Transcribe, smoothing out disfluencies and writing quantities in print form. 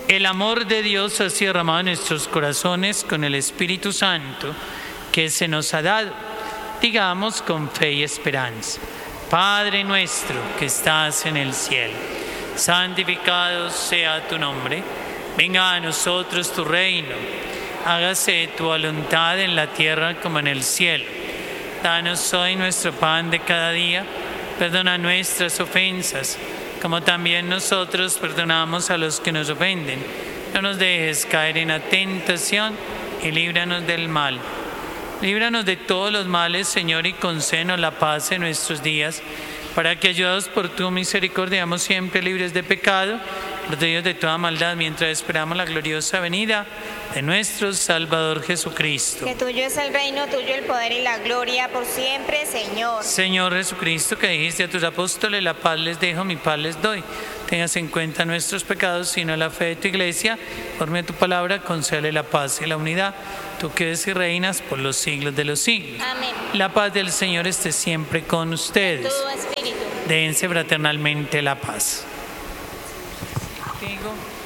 El amor de Dios ha sido derramado en nuestros corazones con el Espíritu Santo que se nos ha dado. Digamos con fe y esperanza: Padre nuestro que estás en el cielo, santificado sea tu nombre. Venga a nosotros tu reino. Hágase tu voluntad en la tierra como en el cielo. Danos hoy nuestro pan de cada día. Perdona nuestras ofensas, como también nosotros perdonamos a los que nos ofenden. No nos dejes caer en la tentación y líbranos del mal. Líbranos de todos los males, Señor, y concédenos la paz en nuestros días, para que, ayudados por tu misericordia, seamos siempre libres de pecado, protegidos de toda maldad, mientras esperamos la gloriosa venida de nuestro Salvador Jesucristo. Que tuyo es el reino, tuyo el poder y la gloria por siempre, Señor. Señor Jesucristo, que dijiste a tus apóstoles: la paz les dejo, mi paz les doy. Tengas en cuenta nuestros pecados, sino la fe de tu iglesia. Por medio de tu palabra, concédele la paz y la unidad. Tú que eres y reinas por los siglos de los siglos. Amén. La paz del Señor esté siempre con ustedes. Tu espíritu. Dense fraternalmente la paz. Digo.